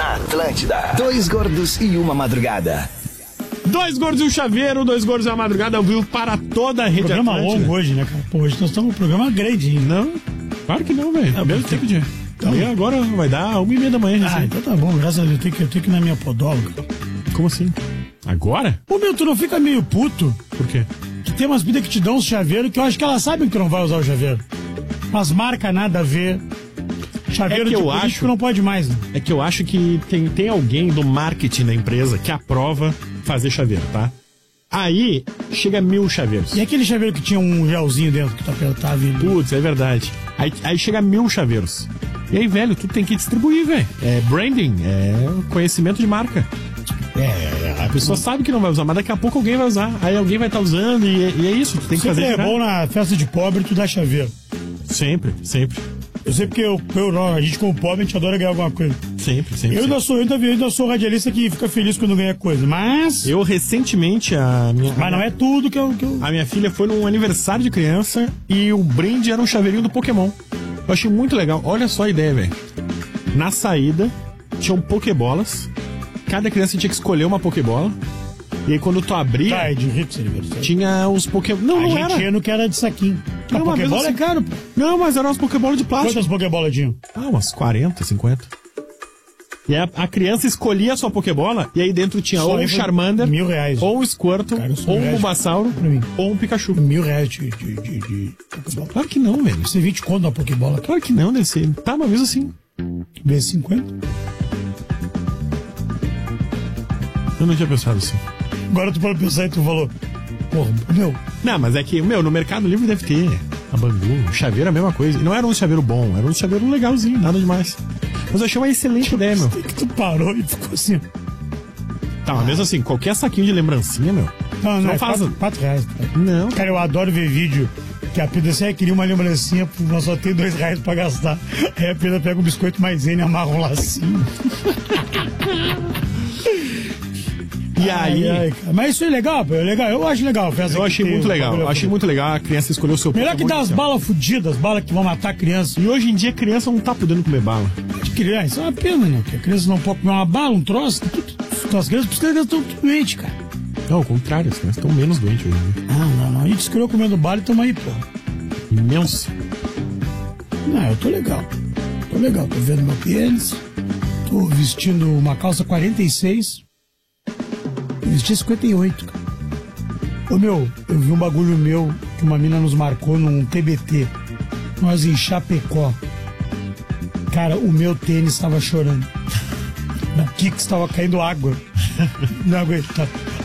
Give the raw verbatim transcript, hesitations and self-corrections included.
Na Atlântida. Dois gordos e uma madrugada. Dois gordos e um chaveiro, dois gordos e uma madrugada, ouviu para toda a rede Programa Atlântida. longo hoje, né, cara? Pô, hoje nós estamos no programa grande, hein? Não, claro que não, velho. É o mesmo tempo de... Então, aí agora vai dar uma e meia da manhã. Ah, assim. então tá bom, graças a Deus, eu tenho que, eu tenho que ir na minha podóloga. Como assim? Agora? Ô, meu, tu não fica meio puto? Por quê? Que tem umas vidas que te dão uns chaveiros que eu acho que elas sabem que tu não vai usar o chaveiro. Umas marcas nada a ver. Chaveiro É que de eu político acho- não pode mais, né? É que eu acho que tem, tem alguém do marketing da empresa que aprova fazer chaveiro, tá? Aí, chega mil chaveiros. E aquele chaveiro que tinha um gelzinho dentro que tu apertava e... Putz, é verdade. Aí, aí chega mil chaveiros. E aí, velho, tu tem que distribuir, velho. É branding, é conhecimento de marca. É, A pessoa sabe que não vai usar, mas daqui a pouco alguém vai usar. Aí alguém vai estar usando e, e é isso, tu tem que sempre fazer é girar. bom na festa de pobre tu dar chaveiro. Sempre, sempre, Eu sei porque eu, eu, não, a gente como pobre, a gente adora ganhar alguma coisa. sempre, sempre. Eu ainda sempre. sou, eu ainda, eu ainda sou radialista que fica feliz quando ganha coisa, mas... Eu recentemente, a minha, Mas não é tudo que eu... Que eu... a minha filha foi num aniversário de criança e o brinde era um chaveirinho do Pokémon. Eu achei muito legal. Olha só a ideia, velho. Na saída, tinham pokebolas. Cada criança tinha que escolher uma pokebola. E aí quando tu abria, Tá, é de rico esse aniversário. tinha os Pokémon. Não, não era. Argentino que era de saquinho. A Não, uma vez Pokébola assim- é caro, pô. Não, mas eram umas pokebolas de plástico. Quantas Pokébolas tinham? Ah, umas quarenta, cinquenta. E a, a criança escolhia a sua pokebola e aí dentro tinha Só ou aí um foi Charmander, mil reais. ou um Squirtle, Cara, isso ou um reais Bulbasauro, pra mim. ou um Pikachu. Mil reais de, de, de, de Pokébola. Claro que não, velho. Você vinte conto na Pokébola. Claro que não, deve ser. Tá, mas mesmo assim. Vezes cinquenta. Eu não tinha pensado assim. Agora tu pode pensar e tu falou... Porra, meu... Não, mas é que, meu, no Mercado Livre deve ter a Bangu, chaveiro é a mesma coisa. E não era um chaveiro bom, era um chaveiro legalzinho, nada demais. Mas eu achei uma excelente ideia, meu. Que tu parou e ficou assim... Tá, mas mesmo assim, qualquer saquinho de lembrancinha, meu. Não, não, Não é faz- quatro, quatro reais. Cara. Não. Cara, eu adoro ver vídeo que a Pida assim, queria uma lembrancinha, nós só tem dois reais pra gastar. Aí a Pida pega um biscoito maisena e amarra um lacinho. E aí, Ai, ai, cara. Mas isso é legal, pô, é legal. Eu acho legal a festa eu que achei tem muito o legal. bagulho. Eu achei muito legal. A criança escolheu o seu Melhor que Pokémon dar as inicial. balas fudidas, as balas que vão matar a criança. E hoje em dia a criança não tá podendo comer bala. De criança, isso é uma pena, né? Porque a criança não pode comer uma bala, um troço. Tudo, tudo, as crianças precisam estão doentes, cara. Não, ao contrário, as crianças estão menos doentes hoje em dia. Não, não, não. A gente se criou comendo bala e tamo aí, pô. Imenso. Não, eu tô legal. Tô legal, tô vendo meu pênis. Tô vestindo uma calça quarenta e seis. Eu vesti cinquenta e oito, cara. Ô meu, eu vi um bagulho meu que uma mina nos marcou num T B T. Nós em Chapecó. Cara, o meu tênis estava chorando. O Kix estava caindo água. Não aguenta.